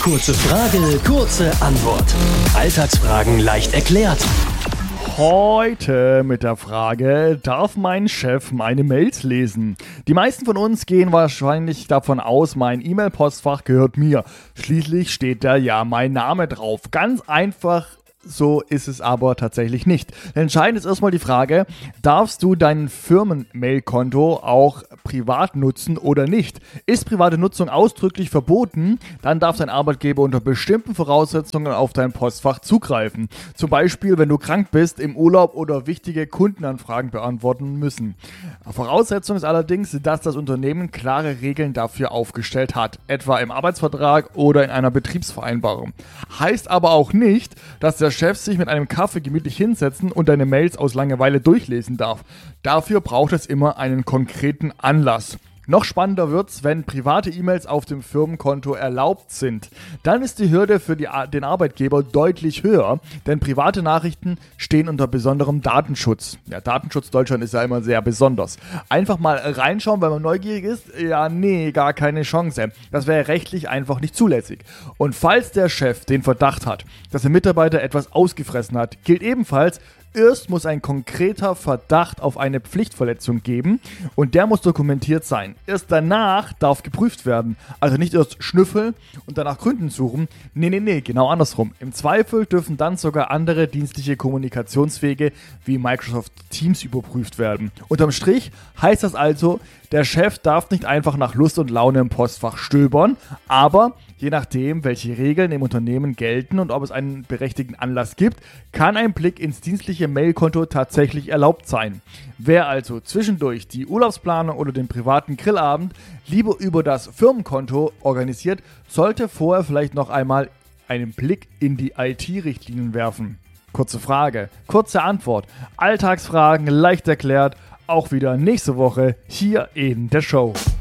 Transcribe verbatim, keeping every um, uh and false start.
Kurze Frage, kurze Antwort. Alltagsfragen leicht erklärt. Heute mit der Frage, darf mein Chef meine Mails lesen? Die meisten von uns gehen wahrscheinlich davon aus, mein E-Mail-Postfach gehört mir. Schließlich steht da ja mein Name drauf. Ganz einfach. So ist es aber tatsächlich nicht. Entscheidend ist erstmal die Frage, darfst du dein Firmen-Mail-Konto auch privat nutzen oder nicht? Ist private Nutzung ausdrücklich verboten, dann darf dein Arbeitgeber unter bestimmten Voraussetzungen auf dein Postfach zugreifen. Zum Beispiel, wenn du krank bist, im Urlaub oder wichtige Kundenanfragen beantworten müssen. Voraussetzung ist allerdings, dass das Unternehmen klare Regeln dafür aufgestellt hat, etwa im Arbeitsvertrag oder in einer Betriebsvereinbarung. Heißt aber auch nicht, dass der Chef sich mit einem Kaffee gemütlich hinsetzen und deine Mails aus Langeweile durchlesen darf. Dafür braucht es immer einen konkreten Anlass. Noch spannender wird's, wenn private E-Mails auf dem Firmenkonto erlaubt sind. Dann ist die Hürde für die, den Arbeitgeber deutlich höher, denn private Nachrichten stehen unter besonderem Datenschutz. Ja, Datenschutz Deutschland ist ja immer sehr besonders. Einfach mal reinschauen, weil man neugierig ist? Ja, nee, gar keine Chance. Das wäre rechtlich einfach nicht zulässig. Und falls der Chef den Verdacht hat, dass der Mitarbeiter etwas ausgefressen hat, gilt ebenfalls, erst muss ein konkreter Verdacht auf eine Pflichtverletzung geben und der muss dokumentiert sein. Erst danach darf geprüft werden. Also nicht erst schnüffeln und danach Gründen suchen. Nee, nee, nee, genau andersrum. Im Zweifel dürfen dann sogar andere dienstliche Kommunikationswege wie Microsoft Teams überprüft werden. Unterm Strich heißt das also, der Chef darf nicht einfach nach Lust und Laune im Postfach stöbern, aber je nachdem, welche Regeln im Unternehmen gelten und ob es einen berechtigten Anlass gibt, kann ein Blick ins dienstliche Mailkonto tatsächlich erlaubt sein. Wer also zwischendurch die Urlaubsplanung oder den privaten Grillabend lieber über das Firmenkonto organisiert, sollte vorher vielleicht noch einmal einen Blick in die I T-Richtlinien werfen. Kurze Frage, kurze Antwort, Alltagsfragen leicht erklärt, auch wieder nächste Woche hier in der Show.